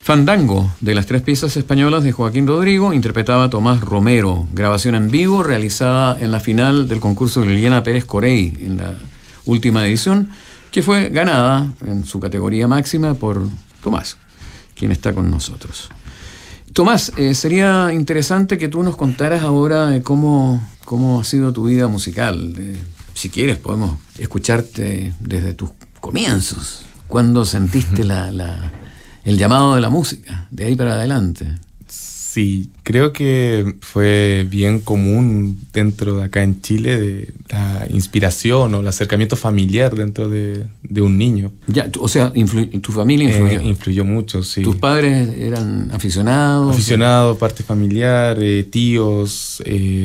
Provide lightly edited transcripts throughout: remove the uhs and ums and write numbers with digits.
Fandango, de las 3 piezas españolas de Joaquín Rodrigo, interpretaba Tomás Romero, grabación en vivo realizada en la final del concurso de Liliana Pérez Corey, en la última edición, que fue ganada en su categoría máxima por Tomás, quien está con nosotros. Tomás, sería interesante que tú nos contaras ahora cómo ha sido tu vida musical. Si quieres, podemos escucharte desde tus comienzos. ¿Cuándo sentiste el llamado de la música, de ahí para adelante? Sí, creo que fue bien común dentro de acá en Chile de la inspiración o el acercamiento familiar dentro de un niño. Ya, o sea, tu familia influyó. Influyó mucho, sí. ¿Tus padres eran aficionados? Aficionados, parte familiar, tíos.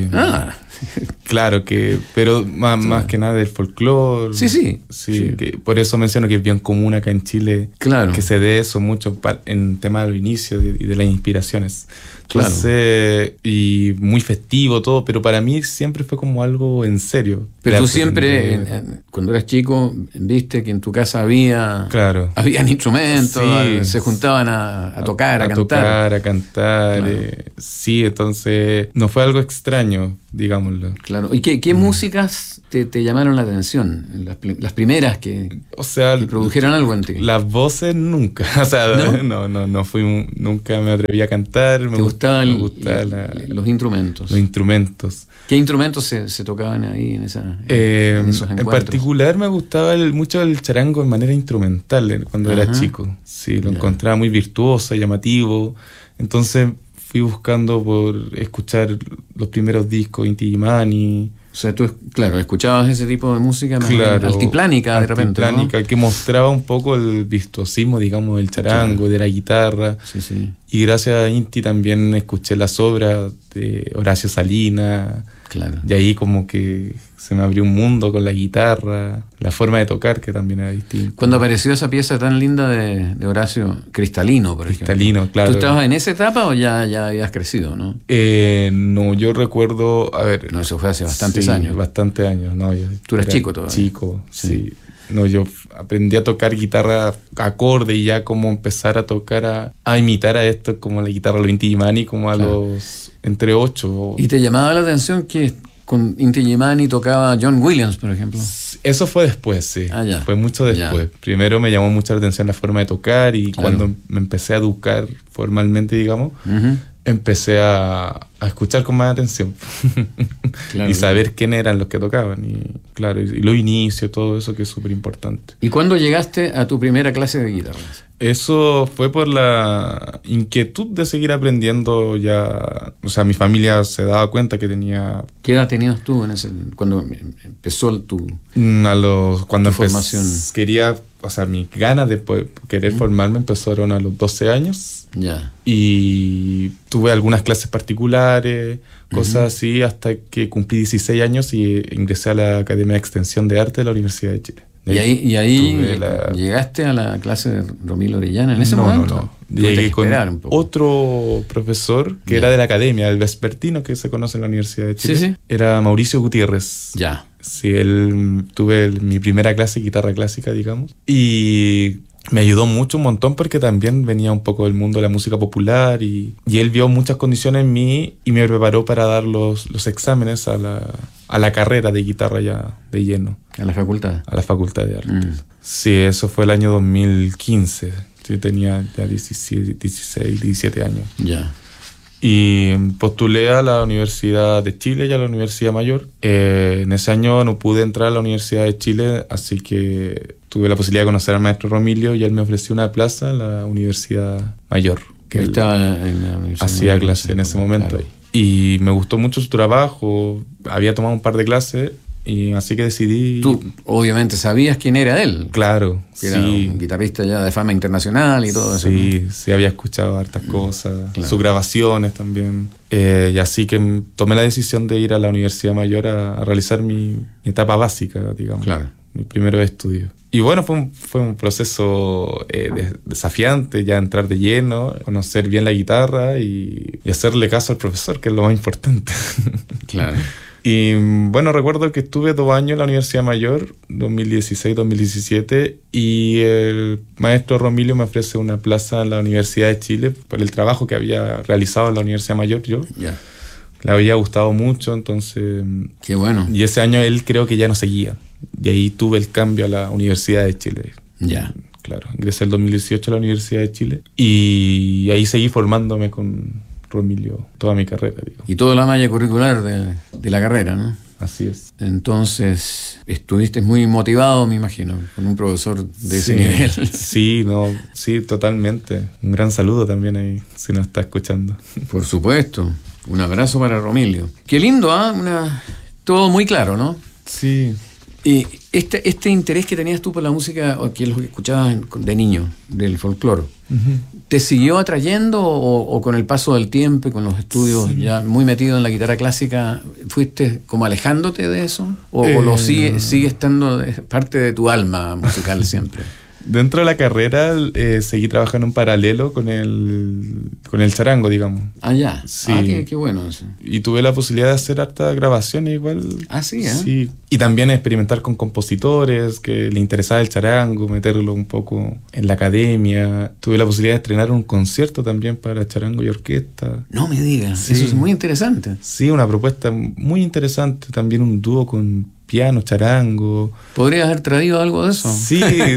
Claro que, pero más que nada del folclore. Sí. Que por eso menciono que es bien común acá en Chile, claro, que se dé eso mucho en tema de los inicios y de las inspiraciones. Entonces, y muy festivo todo, pero para mí siempre fue como algo en serio. Pero tú siempre, cuando eras chico, viste que en tu casa habían instrumentos, sí, se juntaban a tocar, a cantar. Sí, entonces no fue algo extraño, digámoslo. Claro. ¿Y qué músicas te llamaron la atención? Las primeras que produjeron algo en ti. Las voces nunca. O sea, no fui, nunca me atreví a cantar. ¿Te gustaban los instrumentos? Los instrumentos. ¿Qué instrumentos se tocaban ahí en esos encuentros? En particular me gustaba mucho el charango de manera instrumental cuando era chico. Sí, lo encontraba muy virtuoso, llamativo. Entonces fui buscando por escuchar los primeros discos, Inti Illimani. O sea, tú, escuchabas ese tipo de música más altiplánica de repente, ¿no? Que mostraba un poco el virtuosismo, digamos, del charango, de la guitarra. Sí. Y gracias a Inti también escuché las obras de Horacio Salinas. Claro. Y ahí como que se me abrió un mundo con la guitarra, la forma de tocar que también era distinta. Cuando apareció esa pieza tan linda de Horacio, Cristalino, por ejemplo. Cristalino, claro. ¿Tú estabas en esa etapa o ya habías crecido, no? No, yo recuerdo, No, eso fue hace bastantes años. Bastantes años, no. Tú eras chico todavía. Chico, sí. No, yo aprendí a tocar guitarra acorde y ya como empezar a tocar, a imitar a esto como la guitarra de Inti Illimani, como a los entre 8. ¿Y te llamaba la atención que con Inti Illimani tocaba John Williams, por ejemplo? Eso fue después, sí. Fue mucho después. Primero me llamó mucho la atención la forma de tocar y cuando me empecé a educar formalmente, digamos, empecé a escuchar con más atención y saber quién eran los que tocaban y los inicios, todo eso que es súper importante. ¿Y cuándo llegaste a tu primera clase de guitarra? Eso fue por la inquietud de seguir aprendiendo ya. O sea, mi familia se daba cuenta que tenía... ¿Qué edad tenías tú cuando empezó tu formación? Quería, o sea, mis ganas de querer formarme empezaron a los 12 años. Ya. Y tuve algunas clases particulares, cosas así, hasta que cumplí 16 años y ingresé a la Academia de Extensión de Arte de la Universidad de Chile. ¿Y ahí llegaste a la clase de Romilo Orellana en ese momento? No. Llegué con otro profesor que era de la academia, el vespertino que se conoce en la Universidad de Chile. Sí. Era Mauricio Gutiérrez. Ya. Sí, tuve mi primera clase de guitarra clásica, digamos. Y me ayudó mucho, un montón, porque también venía un poco del mundo de la música popular y él vio muchas condiciones en mí y me preparó para dar los exámenes a la carrera de guitarra ya de lleno. ¿A la facultad? A la Facultad de Artes. Sí, eso fue el año 2015. Yo tenía ya 16, 17 años. Ya. Y postulé a la Universidad de Chile y a la Universidad Mayor. En ese año no pude entrar a la Universidad de Chile, así que tuve la posibilidad de conocer al maestro Romilio y él me ofreció una plaza en la Universidad Mayor. Que él estaba en la Universidad hacía clase en ese momento. Claro. Y me gustó mucho su trabajo. Había tomado un par de clases y así que decidí... Tú obviamente sabías quién era él. Claro, que era un guitarrista ya de fama internacional y todo eso. Sí, había escuchado hartas cosas, sus grabaciones también. Y así que tomé la decisión de ir a la Universidad Mayor a realizar mi etapa básica, digamos. Claro. Mi primero estudio. Y bueno, fue un proceso desafiante, ya entrar de lleno, conocer bien la guitarra y hacerle caso al profesor, que es lo más importante. Claro. Y bueno, recuerdo que estuve 2 años en la Universidad Mayor, 2016-2017, y el maestro Romilio me ofrece una plaza en la Universidad de Chile por el trabajo que había realizado en la Universidad Mayor yo. Yeah. Le había gustado mucho, entonces... Qué bueno. Y ese año él creo que ya no seguía. Y ahí tuve el cambio a la Universidad de Chile. Ya. Yeah. Claro, ingresé el 2018 a la Universidad de Chile y ahí seguí formándome con Romilio toda mi carrera, digo. Y toda la malla curricular de la carrera, ¿no? Así es. Entonces, estuviste muy motivado, me imagino, con un profesor de ese nivel. Sí, totalmente. Un gran saludo también ahí, si nos está escuchando. Por supuesto. Un abrazo para Romilio. Qué lindo, ¿ah? Todo muy claro, ¿no? Sí. Y este interés que tenías tú por la música, o que lo escuchabas de niño, del folclore, ¿te siguió atrayendo o con el paso del tiempo y con los estudios ya muy metido en la guitarra clásica, fuiste como alejándote de eso? ¿O lo sigue estando parte de tu alma musical siempre? Dentro de la carrera seguí trabajando en paralelo con el charango, digamos. Ah, ya. Sí. Qué bueno eso. Y tuve la posibilidad de hacer hartas grabaciones igual. Ah, sí, ¿eh? Sí. Y también experimentar con compositores que le interesaba el charango, meterlo un poco en la academia. Tuve la posibilidad de estrenar un concierto también para charango y orquesta. No me digas, sí. Eso es muy interesante. Sí, una propuesta muy interesante. También un dúo con piano, charango. ¿Podrías haber traído algo de eso? Sí,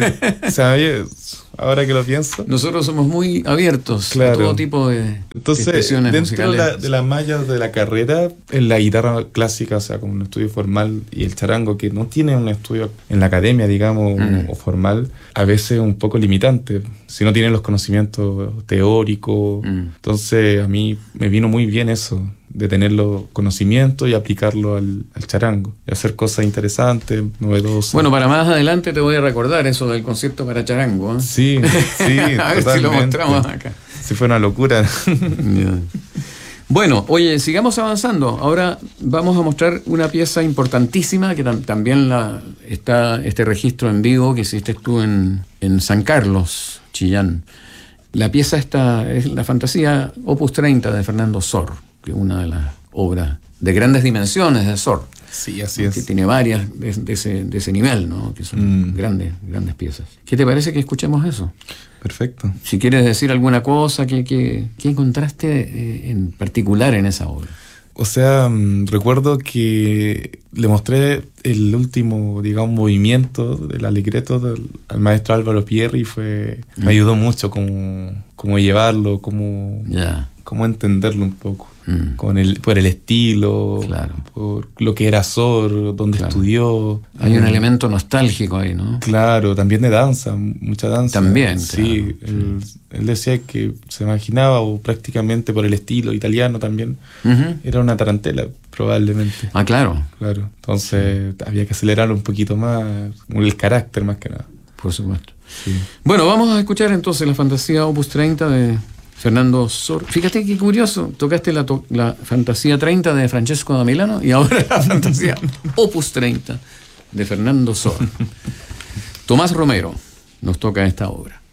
¿sabes? Ahora que lo pienso. Nosotros somos muy abiertos a todo tipo de expresiones musicales. Dentro de las mallas de la carrera, en la guitarra clásica, o sea, como un estudio formal, y el charango, que no tiene un estudio en la academia, digamos, o formal, a veces un poco limitante, si no tienen los conocimientos teóricos. Entonces, a mí me vino muy bien eso, de tener los conocimientos y aplicarlo al charango, y hacer cosas interesantes, novedosas. Bueno, para más adelante te voy a recordar eso del concierto para charango, ¿eh? Sí, a ver si lo mostramos acá. Sí, fue una locura. Bueno, oye, sigamos avanzando. Ahora vamos a mostrar una pieza importantísima que también está este registro en vivo que hiciste tú en San Carlos, Chillán. La pieza esta es la Fantasía Opus 30 de Fernando Sor, que es una de las obras de grandes dimensiones de Sor. Sí, así es. Que tiene varias de ese nivel, ¿no? Que son grandes piezas. ¿Qué te parece que escuchemos eso? Perfecto. Si quieres decir alguna cosa, ¿qué encontraste en particular en esa obra? O sea, recuerdo que le mostré el último, digamos, movimiento del Allegretto al maestro Álvaro Pierri y me ayudó mucho como llevarlo, como entenderlo un poco. Por el estilo, claro, por lo que era Sor, donde estudió. Hay un elemento nostálgico ahí, ¿no? Claro, también de danza, mucha danza. También, sí. Claro. Él decía que se imaginaba, o prácticamente por el estilo italiano también, era una tarantela, probablemente. Ah, claro. Claro, entonces había que acelerar un poquito más, el carácter más que nada. Por supuesto. Sí. Bueno, vamos a escuchar entonces la Fantasía Opus 30 de Fernando Sor. Fíjate qué curioso, tocaste la Fantasía 30 de Francesco da Milano y ahora la Fantasía Opus 30 de Fernando Sor. Tomás Romero nos toca esta obra.